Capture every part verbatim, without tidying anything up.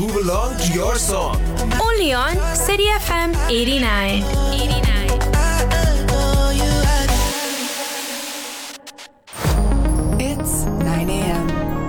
move along to your song. Only on City F M eighty-nine. eighty-nine. It's nine a.m.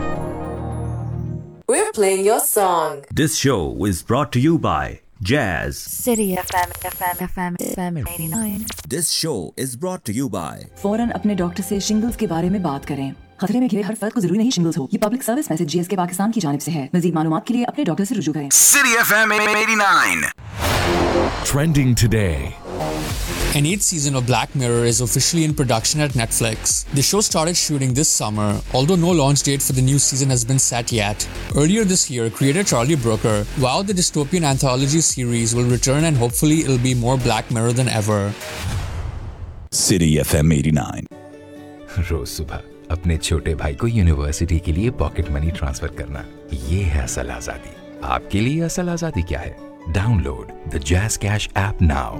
We're playing your song. This show is brought to you by Jazz. City F M, F M, F M, F M eighty-nine. This show is brought to you by फौरन अपने doctor से shingles के बारे में बात करें। खतरे में घिरे हर फर्द को जरूरी नहीं शिंगल्स हो। ये public service message GSK Pakistan की जानिब से है। मज़ीद मालूमात के लिए अपने डॉक्टर से रुजू करें। City F M eighty-nine. Trending today. An eighth season of Black Mirror is officially in production at Netflix. The show started shooting this summer, although no launch date for the new season has been set yet. Earlier this year, creator Charlie Brooker vowed the dystopian anthology series will return and hopefully it'll be more Black Mirror than ever. City F M eighty-nine. रोज सुबह अपने छोटे भाई को university के लिए pocket money transfer करना, ये है असल आजादी। आपके लिए असल आजादी क्या है? Download the jazz cash app now.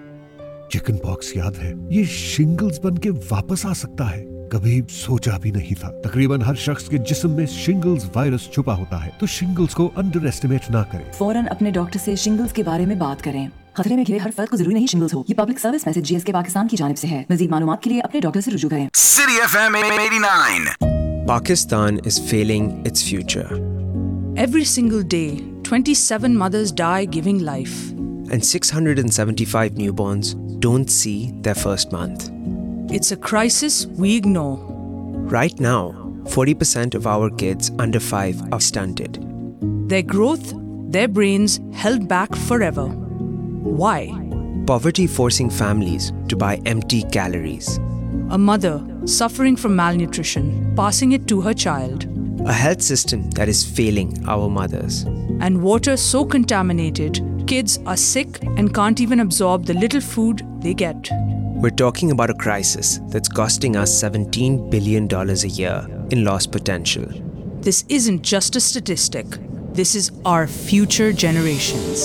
Chicken pox याद है? ये शिंगल्स बन के वापस आ सकता है। कभी सोचा भी नहीं था। तकरीबन हर शख्स के जिस्म में शिंगल्स वायरस छुपा होता है, तो शिंगल्स को अंडर एस्टिमेट ना करें। फौरन अपने डॉक्टर से शिंगल्स के बारे में बात करें। खतरे में घिरे हर फर्द को जरूरी नहीं शिंगल्स हो। ये public service message GSK Pakistan की जानिब से है। मज़ीद मालूमात के लिए अपने डॉक्टर से रुजू करें। City F M eighty-nine. Pakistan is failing its future. Every single day, twenty-seven mothers die giving life. And six hundred seventy-five newborns don't see their first month. It's a crisis we ignore. Right now, forty percent of our kids under five are stunted. Their growth, their brains held back forever. Why? Poverty forcing families to buy empty calories. A mother suffering from malnutrition, passing it to her child. A health system that is failing our mothers. And water so contaminated, kids are sick and can't even absorb the little food they get. We're talking about a crisis that's costing us seventeen billion dollars a year in lost potential. This isn't just a statistic. This is our future generations.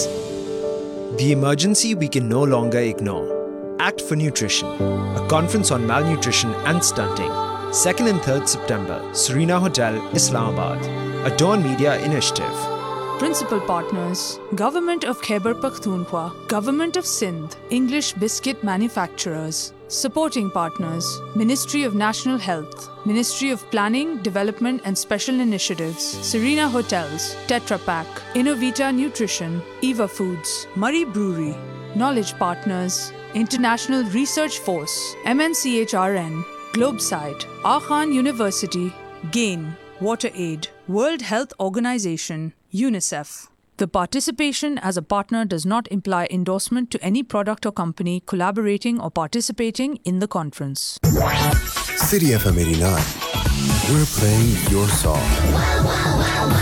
The emergency we can no longer ignore. Act for Nutrition, a conference on malnutrition and stunting. second and third September, Serena Hotel, Islamabad. A Dawn Media initiative. Principal partners, Government of Khyber Pakhtunkhwa, Government of Sindh, English Biscuit Manufacturers. Supporting partners, Ministry of National Health, Ministry of Planning, Development and Special Initiatives, Serena Hotels, Tetra Pak, Innovita Nutrition, Eva Foods, Murray Brewery. Knowledge partners, International Research Force, M N C H R N, Globesite, Akhan University, GAIN, WaterAid, World Health Organization, UNICEF. The participation as a partner does not imply endorsement to any product or company collaborating or participating in the conference. City F M eighty-nine. We're playing your song. Wow, wow, wow,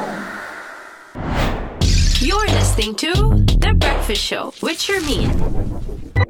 wow. You're listening to The Breakfast Show with Sharmeen.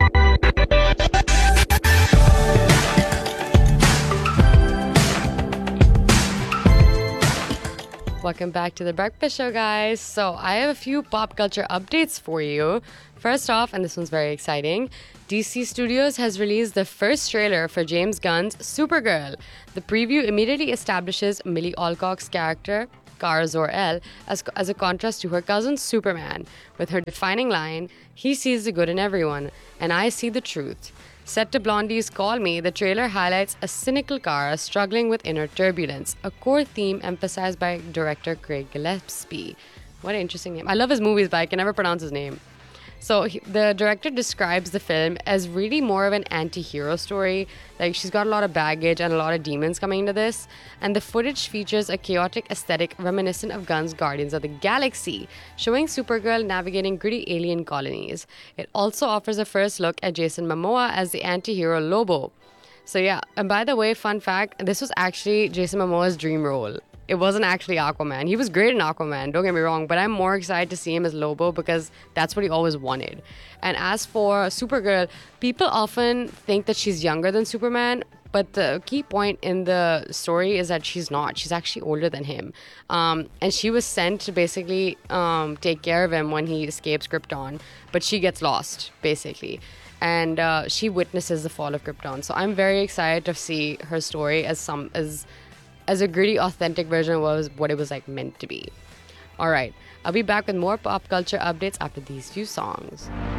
Welcome back to The Breakfast Show, guys. So I have a few pop culture updates for you. First off, and this one's very exciting, D C Studios has released the first trailer for James Gunn's Supergirl. The preview immediately establishes Millie Alcock's character, Kara Zor-El, as, as a contrast to her cousin Superman, with her defining line, "He sees the good in everyone, and I see the truth." Set to Blondie's Call Me, the trailer highlights a cynical Kara struggling with inner turbulence, a core theme emphasized by director Craig Gillespie. What an interesting name. I love his movies, but I can never pronounce his name. So he, the director describes the film as really more of an anti-hero story. Like, she's got a lot of baggage and a lot of demons coming into this. And the footage features a chaotic aesthetic reminiscent of Gunn's Guardians of the Galaxy, showing Supergirl navigating gritty alien colonies. It also offers a first look at Jason Momoa as the anti-hero Lobo. So yeah, and by the way, fun fact, this was actually Jason Momoa's dream role. It wasn't actually Aquaman. He was great in Aquaman, don't get me wrong, but I'm more excited to see him as Lobo because that's what he always wanted. And as for Supergirl, people often think that she's younger than Superman, but the key point in the story is that she's not. She's actually older than him. Um, and she was sent to basically um, take care of him when he escapes Krypton, but she gets lost, basically. And uh, she witnesses the fall of Krypton. So I'm very excited to see her story as some as... as a gritty, authentic version was what it was like meant to be. All right, I'll be back with more pop culture updates after these few songs.